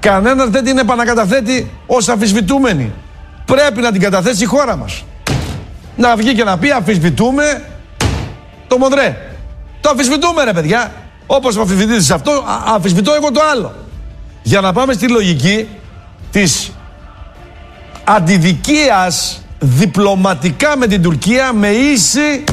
Κανένας δεν την επανακαταθέτει ως αμφισβητούμενη. Πρέπει να την καταθέσει η χώρα μας. Να βγει και να πει αμφισβητούμε το Μοντρέ. Το αμφισβητούμε ρε παιδιά. Όπως αμφισβητήσεις αυτό, αμφισβητώ εγώ το άλλο. Για να πάμε στη λογική της αντιδικίας διπλωματικά με την Τουρκία με ίση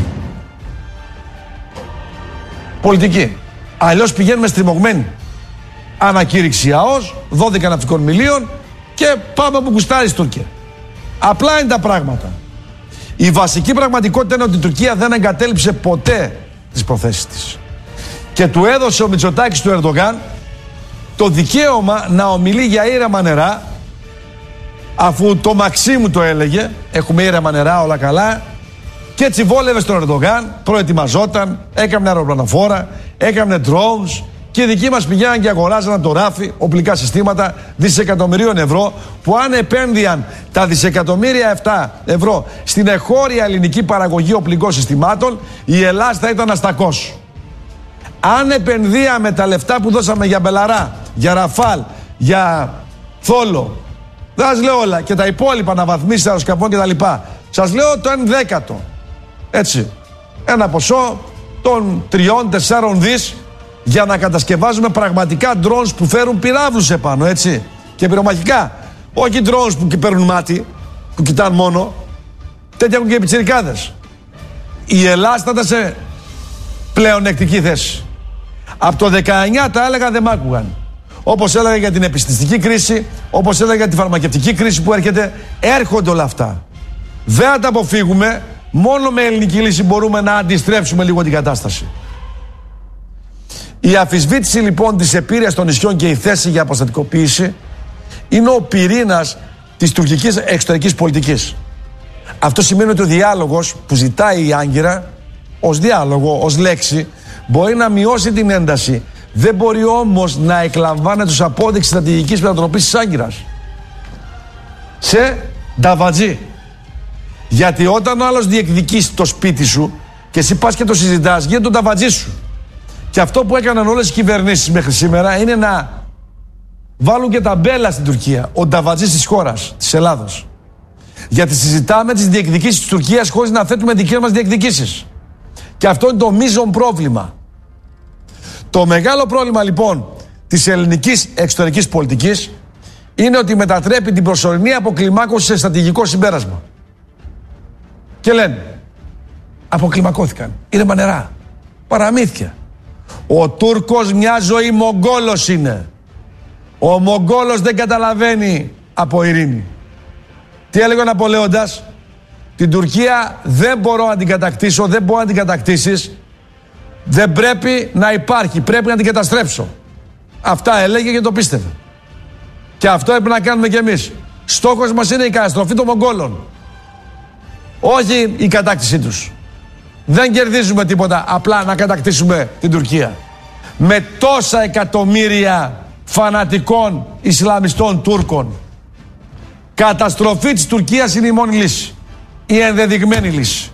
πολιτική. Αλλιώς πηγαίνουμε στριμωγμένοι. Ανακήρυξη ΑΟΣ, 12 ναυτικών μιλίων και πάμε που κουστάρει στην Τουρκία. Απλά είναι τα πράγματα. Η βασική πραγματικότητα είναι ότι η Τουρκία δεν εγκατέλειψε ποτέ τις προθέσεις της. Και του έδωσε ο Μητσοτάκης του Ερντογάν το δικαίωμα να ομιλεί για ήρεμα νερά, αφού το Μαξίμου το έλεγε, έχουμε ήρεμα νερά, όλα καλά, και έτσι βόλευε στον Ερντογάν, προετοιμαζόταν, έκανε αεροπλανοφόρα, έκανε drones, και οι δικοί μας πηγαίναν και αγοράζαν από το ράφι οπλικά συστήματα δισεκατομμυρίων ευρώ, που αν επένδυαν τα δισεκατομμύρια 7 ευρώ στην εχώρια ελληνική παραγωγή οπλικών συστημάτων, η Ελλάδα θα ήταν αστακός. Αν επενδύαμε τα λεφτά που δώσαμε για Μπελαρά, για Ραφάλ, για Θόλο, δεν σας λέω όλα, και τα υπόλοιπα αναβαθμίσεις αεροσκαφών κτλ. Σας λέω το 1/10. Έτσι. Ένα ποσό των 3-4 δις για να κατασκευάζουμε πραγματικά drones που φέρουν πυράβλους επάνω, έτσι. Και πυρομαχικά. Όχι drones που παίρνουν μάτι, που κοιτάνε μόνο. Τέτοια έχουν και οι πιτσιρικάδες. Η Ελλάδα θα ήταν σε πλεονεκτική θέση. Από το 19 τα έλεγα, δεν μ' άκουγαν. Όπως έλεγα για την επιστημιστική κρίση, όπως έλεγα για τη φαρμακευτική κρίση που έρχεται, έρχονται όλα αυτά. Δεν θα τα αποφύγουμε. Μόνο με ελληνική λύση μπορούμε να αντιστρέψουμε λίγο την κατάσταση. Η αμφισβήτηση λοιπόν της επίρρειας των νησιών και η θέση για αποστατικοποίηση είναι ο πυρήνας της τουρκικής εξωτερικής πολιτικής. Αυτό σημαίνει ότι ο διάλογος που ζητάει η Άγκυρα, ως διάλογο, ως λέξη, μπορεί να μειώσει την ένταση. Δεν μπορεί όμως να εκλαμβάνεται ως απόδειξη στρατηγικής μετατροπής της Άγκυρας σε νταβατζή. Γιατί όταν ο άλλος διεκδικήσει το σπίτι σου και εσύ πας και το συζητάς, γίνεται το νταβατζή σου. Και αυτό που έκαναν όλες οι κυβερνήσεις μέχρι σήμερα είναι να βάλουν και τα μπέλα στην Τουρκία. Ο νταβατζής της χώρας, της Ελλάδος. Γιατί συζητάμε τις διεκδικήσεις της Τουρκίας χωρίς να θέτουμε δικές μας διεκδικήσεις. Και αυτό είναι το μείζον πρόβλημα. Το μεγάλο πρόβλημα λοιπόν της ελληνικής εξωτερικής πολιτικής είναι ότι μετατρέπει την προσωρινή αποκλιμάκωση σε στρατηγικό συμπέρασμα. Και λένε, αποκλιμακώθηκαν, ήρεμα νερά, παραμύθια. Ο Τούρκος μια ζωή Μογγόλος είναι. Ο Μογγόλος δεν καταλαβαίνει από ειρήνη. Τι έλεγε ο Ναπολέοντας? Την Τουρκία δεν μπορώ να την κατακτήσω, δεν μπορώ να την κατακτήσεις. Δεν πρέπει να υπάρχει, πρέπει να την καταστρέψω. Αυτά έλεγε και το πίστευε. Και αυτό έπρεπε να κάνουμε κι εμείς. Στόχος μας είναι η καταστροφή των Μογγόλων. Όχι η κατάκτησή τους. Δεν κερδίζουμε τίποτα, απλά να κατακτήσουμε την Τουρκία. Με τόσα εκατομμύρια φανατικών Ισλαμιστών Τούρκων. Καταστροφή της Τουρκίας είναι η μόνη λύση. Η ενδεδειγμένη λύση.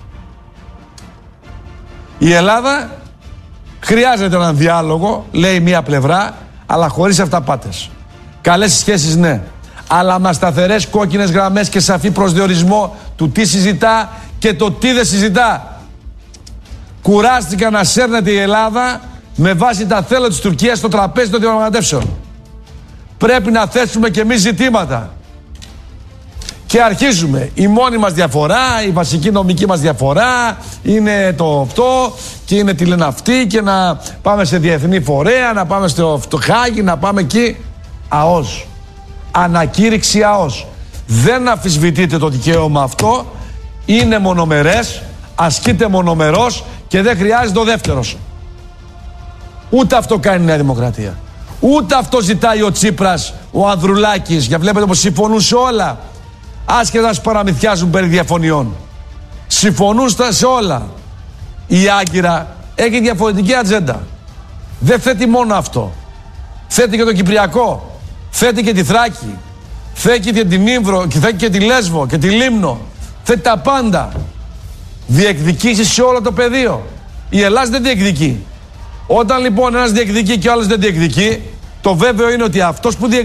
Η Ελλάδα χρειάζεται έναν διάλογο, λέει μία πλευρά, αλλά χωρίς αυταπάτες. Καλές σχέσεις ναι, αλλά με σταθερές κόκκινες γραμμές και σαφή προσδιορισμό του τι συζητά και το τι δεν συζητά. Κουράστηκα να σέρνεται η Ελλάδα με βάση τα θέλω της Τουρκίας στο τραπέζι των διαπραγματεύσεων. Πρέπει να θέσουμε και εμείς ζητήματα. Και αρχίζουμε. Η μόνη μας διαφορά, η βασική νομική μας διαφορά είναι το αυτό και είναι τι λένε αυτοί και να πάμε σε διεθνή φορέα, να πάμε στο Χάγη, να πάμε εκεί. ΑΟΣ. Ανακήρυξη ΑΟΣ. Δεν αμφισβητείτε το δικαίωμα αυτό. Είναι μονομερές, ασκείται μονομερός και δεν χρειάζεται ο δεύτερος. Ούτε αυτό κάνει η Νέα Δημοκρατία. Ούτε αυτό ζητάει ο Τσίπρας, ο Ανδρουλάκης. Για βλέπετε πως συμφωνούν σε όλα. Άσχετα να παραμυθιάζουν περί διαφωνιών. Συμφωνούν σε όλα. Η Άγκυρα έχει διαφορετική ατζέντα. Δεν θέτει μόνο αυτό. Θέτει και το Κυπριακό. Θέτει και τη Θράκη. Θέτει και την Ήμβρο. Και θέτει και τη Λέσβο και τη Λίμνο. Θέτει τα πάντα. Διεκδικήσει σε όλο το πεδίο. Η Ελλάδα δεν διεκδικεί. Όταν λοιπόν ένας διεκδικεί και ο άλλος δεν διεκδικεί, το βέβαιο είναι ότι αυτός που διεκδικεί